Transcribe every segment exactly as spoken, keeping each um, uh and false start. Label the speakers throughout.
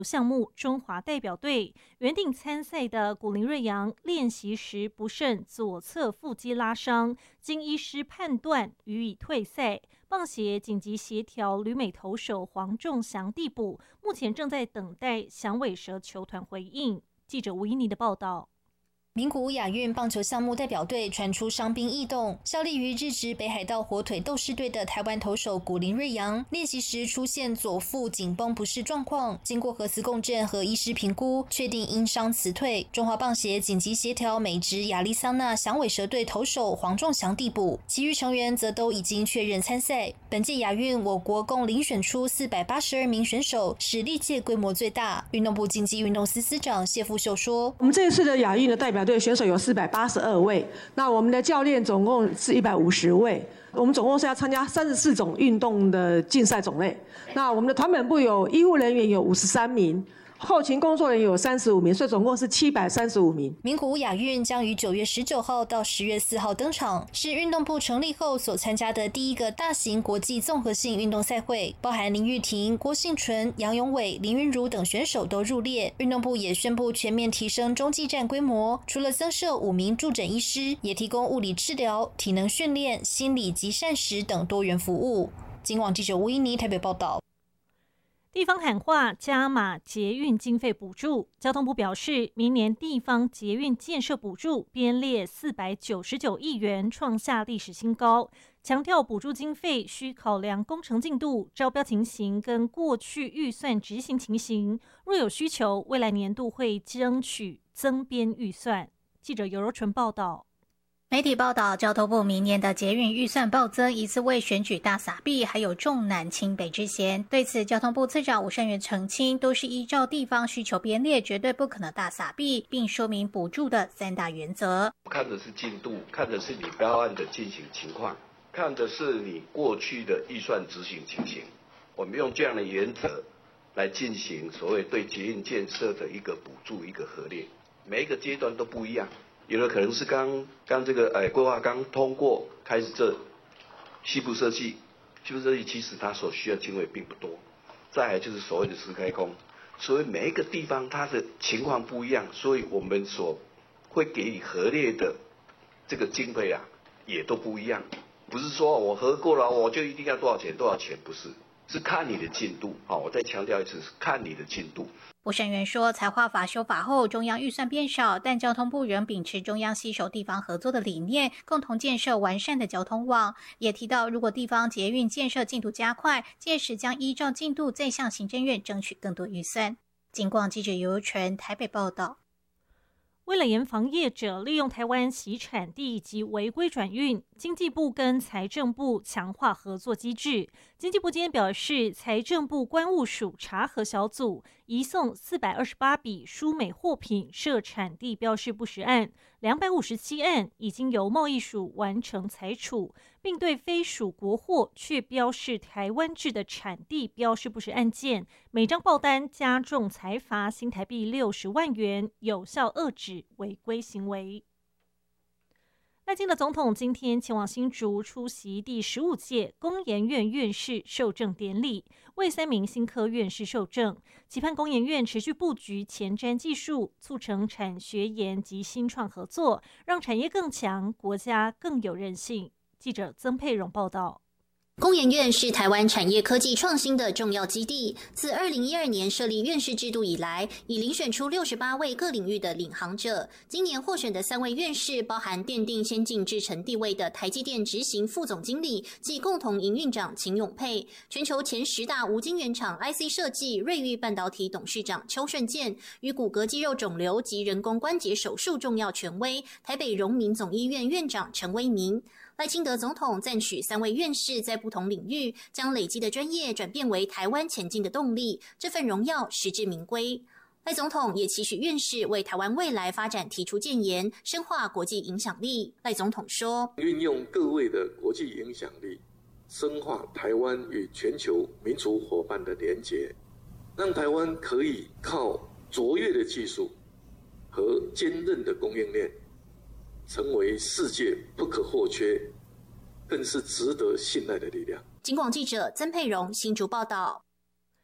Speaker 1: 项目中华代表队原定参赛的古林睿煬练习时不慎左侧腹肌拉伤，经医师判断予以退赛。棒协紧急协调旅美投手黄仲祥递补，目前正在等待响尾蛇球团回应。记者吴依妮的报道。
Speaker 2: 名古屋亚运棒球项目代表队传出伤兵异动，效力于日职北海道火腿斗士队的台湾投手古林睿煬练习时出现左腹紧绷不适状况，经过核磁共振和医师评估，确定因伤辞退。中华棒协紧急协调美职亚利桑那响尾蛇队投手黄仲祥递补，其余成员则都已经确认参赛。本届亚运，我国共遴选出四百八十二名选手，是历届规模最大。运动部竞技运动司司长谢富秀说：“
Speaker 3: 我们这一次的亚运的代表队选手有四百八十二位，那我们的教练总共是一百五十位，我们总共是要参加三十四种运动的竞赛种类。那我们的团本部有医护人员有五十三名。后勤工作人员有三十五名，所以总共是七百三十五名。
Speaker 2: 名古屋亚运将于九月十九号到十月四号登场，是运动部成立后所参加的第一个大型国际综合性运动赛会，包含林玉婷、郭幸存、杨永伟、林昀儒等选手都入列。运动部也宣布全面提升中继站规模，除了增设五名助诊医师，也提供物理治疗、体能训练、心理及膳食等多元服务。今网记者吴依妮台北报道。
Speaker 1: 地方喊话加码捷运经费补助，交通部表示，明年地方捷运建设补助编列四百九十九亿元，创下历史新高。强调补助经费需考量工程进度、招标情形跟过去预算执行情形，若有需求，未来年度会争取增编预算。记者尤柔纯报道。
Speaker 4: 媒体报道，交通部明年的捷运预算暴增，疑似为选举大撒币，还有重南轻北之嫌。对此，交通部次长吴胜元澄清，都是依照地方需求编列，绝对不可能大撒币，并说明补助的三大原则。
Speaker 5: 看的是进度，看的是你标案的进行情况，看的是你过去的预算执行情形。我们用这样的原则来进行所谓对捷运建设的一个补助，一个核列，每一个阶段都不一样。有的可能是刚刚这个哎规划刚通过开始这西部设计，西部设计其实它所需要经费并不多。再来就是所谓的实开工，所以每一个地方它的情况不一样，所以我们所会给予核列的这个经费啊也都不一样。不是说我核过了我就一定要多少钱多少钱，不是，是看你的进度。好，我再强调一次，是看你的进度。
Speaker 4: 吴胜元说，财划法修法后，中央预算变少，但交通部仍秉持中央携手地方合作的理念，共同建设完善的交通网。也提到，如果地方捷运建设进度加快，届时将依照进度再向行政院争取更多预算。警广记者尤纯台北报道。
Speaker 1: 为了严防业者利用台湾洗产地及违规转运，经济部跟财政部强化合作机制。经济部今天表示，财政部关务署查核小组移送四百二十八笔输美货品涉产地标示不实案，两百五十七案已经由贸易署完成裁处，并对非属国货却标示台湾制的产地标示不实案件，每张报单加重裁罚新台币六十万元，有效遏止违规行为。赖清德总统今天前往新竹出席第十五届工研院院士授证典礼，为三名新科院士授证，期盼工研院持续布局前瞻技术，促成产学研及新创合作，让产业更强，国家更有韧性。记者曾佩蓉报道。
Speaker 6: 工研院是台湾产业科技创新的重要基地。自二零一二年设立院士制度以来，已遴选出六十八位各领域的领航者。今年获选的三位院士，包含奠定先进制程地位的台积电执行副总经理及共同营运长秦永佩，全球前十大无晶圆厂 I C 设计瑞昱半导体董事长邱顺健，与骨骼肌肉肿瘤及人工关节手术重要权威台北荣民总医院院长陈威民。赖清德总统赞许三位院士在不同领域将累积的专业转变为台湾前进的动力，这份荣耀实至名归。赖总统也期许院士为台湾未来发展提出建言，深化国际影响力。赖总统说，
Speaker 7: 运用各位的国际影响力，深化台湾与全球民族伙伴的连结，让台湾可以靠卓越的技术和坚韧的供应链，成为世界不可或缺，更是值得信赖的力量。
Speaker 6: 警广记者曾佩蓉新竹报道。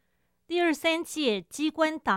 Speaker 1: 第二十三届机关党